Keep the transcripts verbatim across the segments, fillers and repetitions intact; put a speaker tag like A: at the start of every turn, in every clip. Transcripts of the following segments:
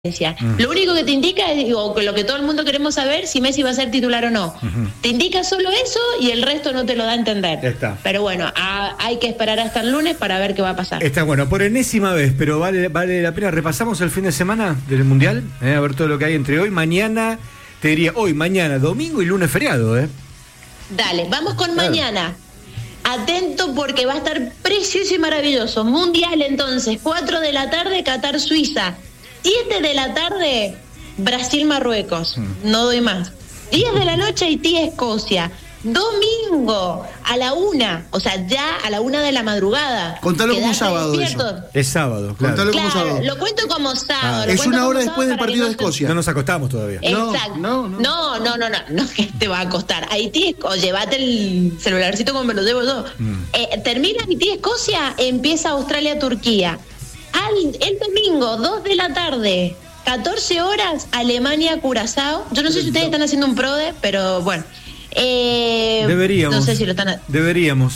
A: Uh-huh. Lo único que te indica es, o lo que todo el mundo queremos saber, si Messi va a ser titular o no. Uh-huh. Te indica solo eso y el resto no te lo da a entender.
B: Está.
A: Pero bueno, a, hay que esperar hasta el lunes para ver qué va a pasar.
B: Está bueno, por enésima vez, pero vale, vale la pena. Repasamos el fin de semana del Mundial, eh, a ver todo lo que hay entre hoy, mañana, te diría hoy, mañana, domingo y lunes feriado, ¿eh?
A: Dale, vamos con
B: claro.
A: mañana. Atento porque va a estar precioso y maravilloso. Mundial entonces, cuatro de la tarde, Qatar-Suiza. siete de la tarde, Brasil-Marruecos. Mm. No doy más. diez de la noche, Haití-Escocia. Domingo, a la una, o sea, ya a la una de la madrugada.
C: Contalo como sábado
A: despierto.
C: eso.
B: Es sábado, claro.
C: Contalo
A: claro,
C: como sábado.
A: Lo cuento como sábado.
B: Ah,
A: lo
C: es
A: cuento
C: una hora
A: como
C: después del partido de Escocia.
B: No nos acostamos todavía.
A: Exacto.
C: No, no,
A: no, no, no, no, no, que te va a costar. Haití, o llévate el celularcito como me lo llevo yo. Mm. Eh, termina Haití-Escocia, empieza Australia-Turquía. Al, el domingo, dos de la tarde, catorce horas, Alemania-Curazao. Yo no sé si ustedes están haciendo un prode, pero bueno. Eh,
B: deberíamos.
A: No sé si lo están.
B: Deberíamos.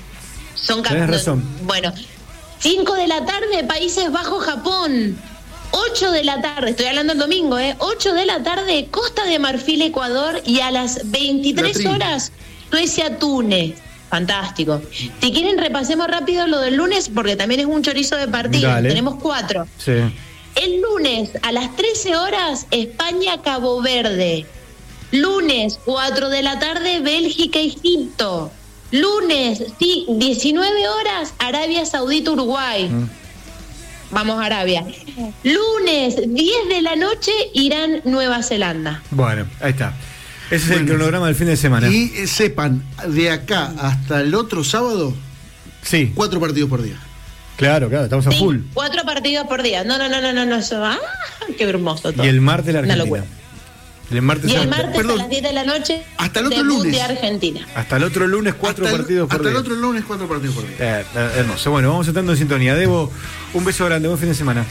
A: Son
B: Tenés razón.
A: Bueno, cinco de la tarde, Países Bajos-Japón. ocho de la tarde, estoy hablando el domingo, ¿eh? ocho de la tarde, Costa de Marfil-Ecuador. Y a las veintitrés horas, Suecia-Túnez. Fantástico. Si quieren, repasemos rápido lo del lunes, porque también es un chorizo de partido. Dale. Tenemos cuatro.
B: Sí.
A: El lunes, a las trece horas, España-Cabo Verde. Lunes, cuatro de la tarde, Bélgica-Egipto. Lunes, sí, diecinueve horas, Arabia Saudita-Uruguay. Mm. Vamos a Arabia. Lunes, diez de la noche, Irán-Nueva Zelanda.
B: Bueno, ahí está. Ese
C: bueno,
B: es el cronograma del fin de semana.
C: Y eh, sepan, de acá hasta el otro sábado,
B: sí,
C: cuatro partidos por día.
B: Claro, claro, estamos a
A: sí,
B: full.
A: Cuatro partidos por día. No, no, no, no, no, no. Eso, ah, qué hermoso todo.
B: Y el martes la Argentina.
A: Una locura.
B: El martes
A: y el martes
C: Perdón,
A: a las diez de la noche,
C: hasta el otro lunes.
A: de Argentina.
B: Hasta el otro lunes, cuatro
C: hasta el,
B: partidos por
C: hasta
B: día.
C: Hasta el otro lunes, cuatro partidos por día.
B: Eh, eh, hermoso. Bueno, vamos estando en sintonía. Debo un beso grande, buen fin de semana.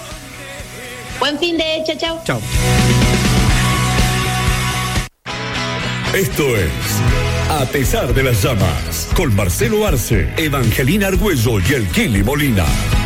A: Buen fin de chao, chao.
B: Chao.
D: Esto es A Pesar de las Llamas, con Marcelo Arce, Evangelina Argüello y el Kili Molina.